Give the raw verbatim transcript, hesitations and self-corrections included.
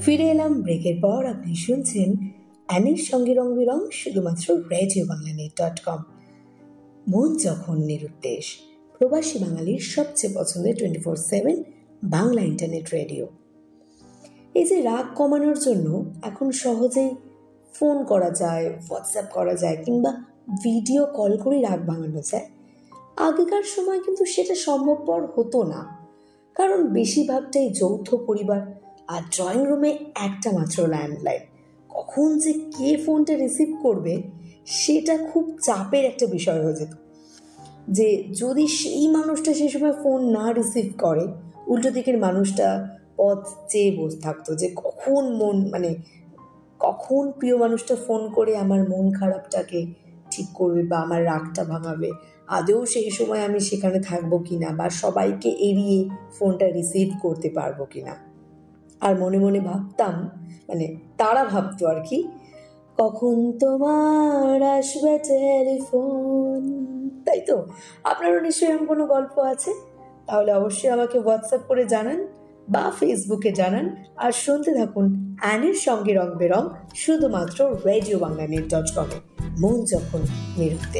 ফিরে এলাম ব্রেকের পর। আপনি শুনছেন অ্যানির সঙ্গে রং বেরং, শুধুমাত্র radio Bangla net dot com. মন যখন নিরুদ্দেশ, প্রবাসী বাঙালির সবচেয়ে পছন্দের twenty four seven Bangla internet radio. এই যে রাগ কমানোর জন্য এখন সহজেই ফোন করা যায়, হোয়াটসঅ্যাপ করা যায়, কিংবা ভিডিও কল করে রাগ ভাঙানো যায়। আগেকার সময় কিন্তু সেটা সম্ভবপর হতো না, কারণ বেশিরভাগটাই যৌথ পরিবার, আর ড্রয়িং রুমে একটা মাত্র ল্যান্ডলাইন। কখন যে কে ফোনটা রিসিভ করবে সেটা খুব চাপের একটা বিষয় হয়ে যেত। যে যদি সেই মানুষটা সেই সময় ফোন না রিসিভ করে, উল্টো দিকের মানুষটা পথ চেয়ে বসে থাকতো যে কখন মন মানে কখন প্রিয় মানুষটা ফোন করে আমার মন খারাপটাকে ঠিক করবে বা আমার রাগটা ভাঙাবে। আদৌ সেই সময় আমি সেখানে থাকবো কিনা, বা সবাইকে এড়িয়ে ফোনটা রিসিভ করতে পারবো কিনা। আর মনে মনে ভাবতাম, মানে তারা ভাবতো আর কি, কখন তোমার আসবে টেলিফোন। তাই তো? আপনারও নিশ্চয়ই এমন কোনো গল্প আছে? তাহলে অবশ্যই আমাকে হোয়াটসঅ্যাপ করে জানান বা ফেসবুকে জানান। আর শুনতে থাকুন অ্যানির সঙ্গে রং বেরং, শুধুমাত্র রেডিও বাংলা নেট ডট কমে। মন যখন নিরুদ্দেশ।